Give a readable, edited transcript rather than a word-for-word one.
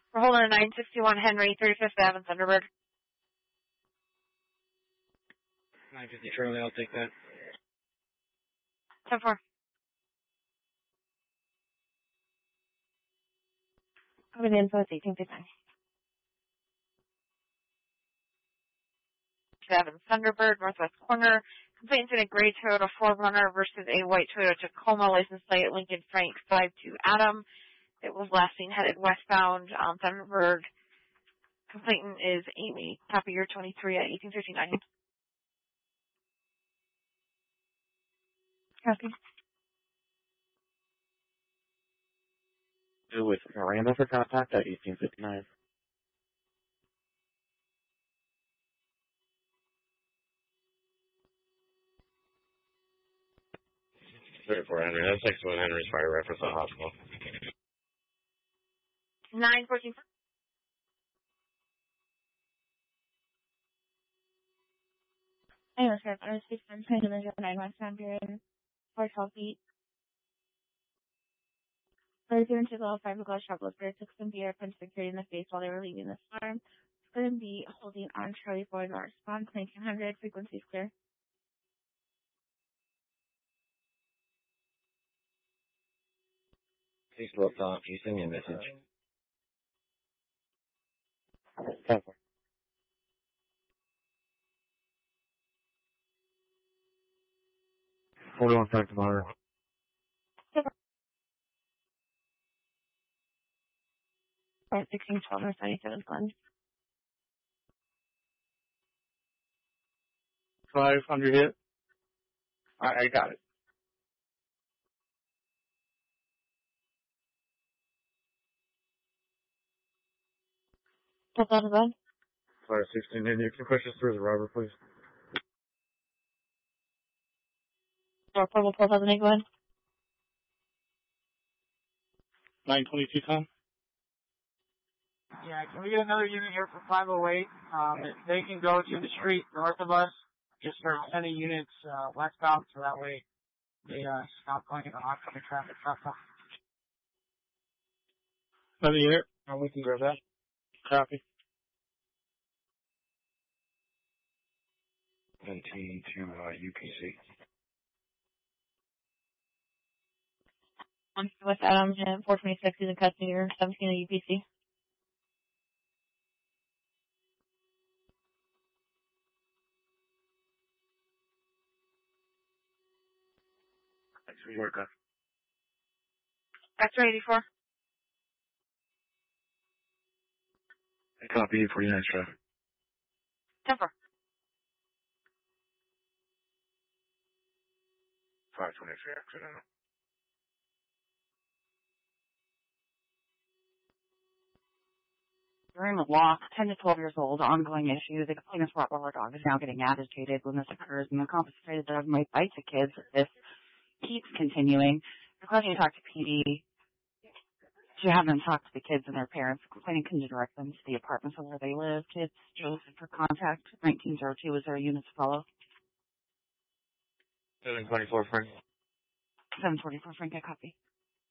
We're holding a 961 Henry, 35th Ave, Thunderbird. 950 Charlie, I'll take that. 10-4. Coming in, so it's 1859. Thunderbird, northwest corner. Complaints in a gray Toyota 4Runner versus a white Toyota Tacoma, license plate Lincoln Frank 52 Adam. It was last seen headed westbound on Thunderbird. Complainant is Amy. Copy year 23 at 1859. Copy. With Miranda for contact at 1859. 34 Henry. That's 61 Henry's fire reference on hospital. 914. Anyway, sir, I was speaking from 9 westbound period. 412 feet. 32 inches old, fiberglass shoplifter, took some beer, punched security in the face while they were leaving this farm. It's going to be holding on Charlie Ford, North Spawn, 1900, frequencies clear. Please look off. Can you send me a message? 10-4. Hold on back tomorrow. 1612 North 97th Glen. 500 hit. I got it. What's that about? Fire 16, and you can push us through the rubber, please. Door portal 12,008 Glen. 922 Tom. Yeah, can we get another unit here for 508? They can go to the street north of us. Just start sending units westbound, so that way they stop going into oncoming traffic. Another unit. We can grab that. Copy. 17 to UPC. West Adams and 426 is in custody, or 17 at UPC. Thanks for your work, X-ray 84. Copy 49 traffic. 10-4. 523 accidental. During the walk, 10 to 12 years old, ongoing issue. The complainant's Rottweiler dog is now getting agitated when this occurs, and the confiscated dog might bite the kids if this keeps continuing. Requesting to talk to PD to have them talk to the kids and their parents. The complainant can direct them to the apartments of where they live. Kids, Joseph for contact. 1902 is their unit to follow. 724 Frank. 744 Frank, I copy.